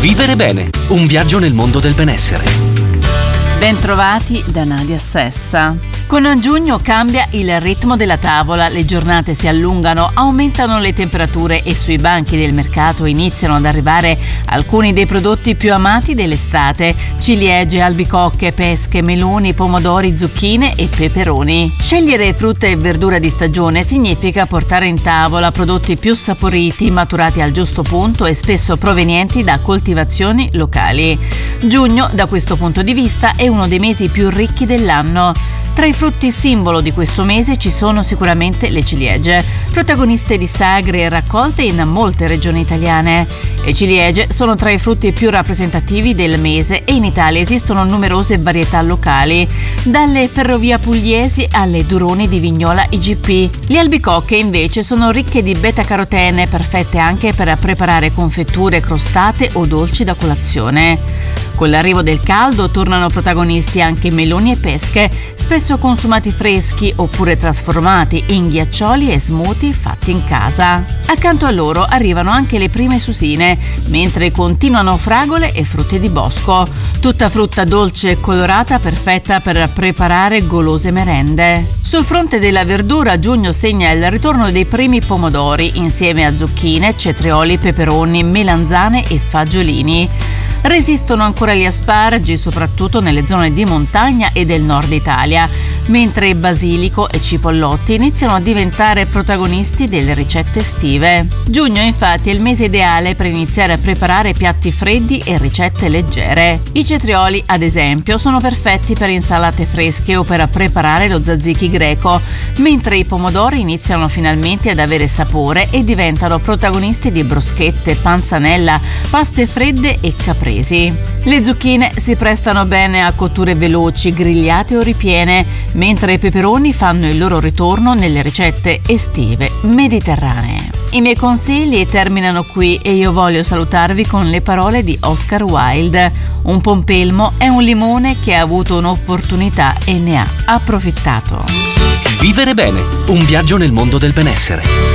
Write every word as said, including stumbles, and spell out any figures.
Vivere bene, un viaggio nel mondo del benessere. Bentrovati da Nadia Sessa. Con giugno cambia il ritmo della tavola, le giornate si allungano, aumentano le temperature e sui banchi del mercato iniziano ad arrivare alcuni dei prodotti più amati dell'estate: ciliegie, albicocche, pesche, meloni, pomodori, zucchine e peperoni. Scegliere frutta e verdura di stagione significa portare in tavola prodotti più saporiti, maturati al giusto punto e spesso provenienti da coltivazioni locali. Giugno, da questo punto di vista, è uno dei mesi più ricchi dell'anno. Tra i frutti simbolo di questo mese ci sono sicuramente le ciliegie, protagoniste di sagre raccolte in molte regioni italiane. Le ciliegie sono tra i frutti più rappresentativi del mese e in Italia esistono numerose varietà locali, dalle ferrovie pugliesi alle duroni di Vignola I G P. Le albicocche invece sono ricche di beta-carotene, perfette anche per preparare confetture, crostate o dolci da colazione. Con l'arrivo del caldo tornano protagonisti anche meloni e pesche, spesso consumati freschi oppure trasformati in ghiaccioli e smoothie fatti in casa. Accanto a loro arrivano anche le prime susine, mentre continuano fragole e frutti di bosco, tutta frutta dolce e colorata perfetta per preparare golose merende. Sul fronte della verdura, giugno segna il ritorno dei primi pomodori insieme a zucchine, cetrioli, peperoni, melanzane e fagiolini. Resistono ancora gli asparagi, soprattutto nelle zone di montagna e del nord Italia, mentre basilico e cipollotti iniziano a diventare protagonisti delle ricette estive. Giugno infatti è il mese ideale per iniziare a preparare piatti freddi e ricette leggere. I cetrioli, ad esempio, sono perfetti per insalate fresche o per preparare lo tzatziki greco, mentre i pomodori iniziano finalmente ad avere sapore e diventano protagonisti di broschette, panzanella, paste fredde e caprese. Le zucchine si prestano bene a cotture veloci, grigliate o ripiene, mentre i peperoni fanno il loro ritorno nelle ricette estive mediterranee. I miei consigli terminano qui e io voglio salutarvi con le parole di Oscar Wilde: un pompelmo è un limone che ha avuto un'opportunità e ne ha approfittato. Vivere bene, un viaggio nel mondo del benessere.